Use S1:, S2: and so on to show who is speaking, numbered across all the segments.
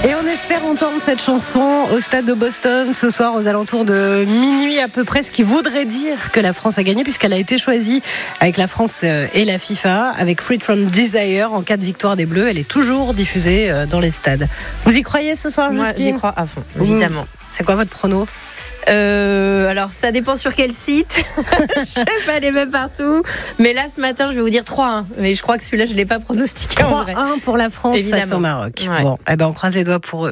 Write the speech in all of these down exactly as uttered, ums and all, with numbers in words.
S1: Et on espère entendre cette chanson au stade de Boston ce soir aux alentours de minuit à peu près, ce qui voudrait dire que la France a gagné puisqu'elle a été choisie avec la France et la FIFA avec Freed from Desire en cas de victoire des Bleus. Elle est toujours diffusée dans les stades. Vous y croyez ce soir,
S2: Moi,
S1: Justine ?
S2: j'y crois à fond, évidemment.
S1: C'est quoi votre prono ?
S2: Euh, alors ça dépend sur quel site. Je vais pas les mêmes partout. Mais là ce matin je vais vous dire trois un. Mais je crois que celui-là je l'ai pas pronostiqué en vrai.
S1: trois un pour la France
S2: Évidemment.
S1: face au Maroc.
S2: Ouais.
S1: Bon, eh ben on croise les doigts pour eux.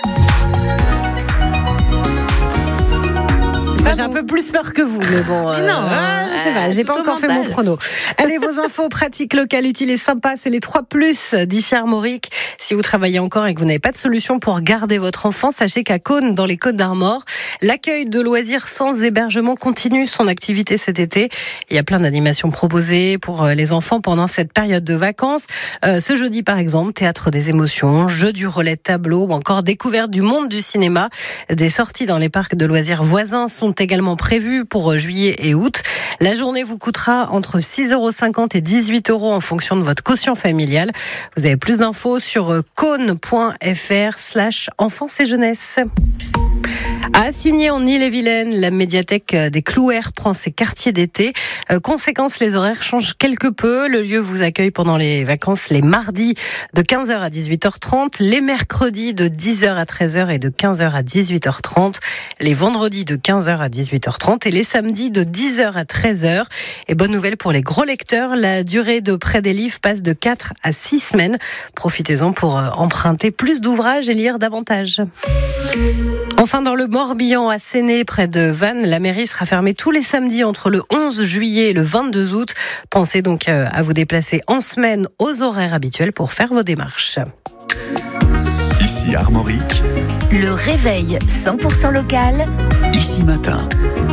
S1: J'ai un peu plus peur que vous, mais bon.
S2: Mais non,
S1: euh, je sais pas, j'ai pas encore fait mon prono. Allez, vos infos pratiques, locales, utiles et sympas, c'est les trois plus d'ici Armorique. Si vous travaillez encore et que vous n'avez pas de solution pour garder votre enfant, sachez qu'à Caunes, dans les Côtes-d'Armor, l'accueil de loisirs sans hébergement continue son activité cet été. Il y a plein d'animations proposées pour les enfants pendant cette période de vacances. Euh, ce jeudi, par exemple, théâtre des émotions, jeu du relais de tableau ou encore découverte du monde du cinéma. Des sorties dans les parcs de loisirs voisins sont également prévues pour juillet et août. La journée vous coûtera entre six euros cinquante et dix-huit euros en fonction de votre quotient familial. Vous avez plus d'infos sur caunes.fr slash enfance et jeunesse. À Assigné en Ille-et-Vilaine, la médiathèque des Clouères prend ses quartiers d'été. Euh, conséquence, les horaires changent quelque peu. Le lieu vous accueille pendant les vacances les mardis de quinze heures à dix-huit heures trente, les mercredis de dix heures à treize heures et de quinze heures à dix-huit heures trente, les vendredis de quinze heures à dix-huit heures trente et les samedis de dix heures à treize heures. Et bonne nouvelle pour les gros lecteurs, la durée de prêt des livres passe de quatre à six semaines. Profitez-en pour euh, emprunter plus d'ouvrages et lire davantage. Enfin, dans le Morbihan, à Séné, près de Vannes, la mairie sera fermée tous les samedis entre le onze juillet et le vingt-deux août. Pensez donc à vous déplacer en semaine aux horaires habituels pour faire vos démarches.
S3: Ici Armorique,
S4: le réveil cent pour cent local.
S3: Ici Matin.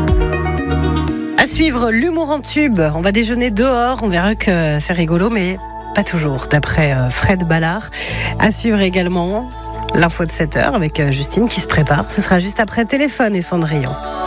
S1: À suivre, l'humour en tube. On va déjeuner dehors, on verra que c'est rigolo, mais pas toujours, d'après Fred Ballard. À suivre également l'info de sept heures avec Justine qui se prépare. Ce sera juste après Téléphone et Cendrillon.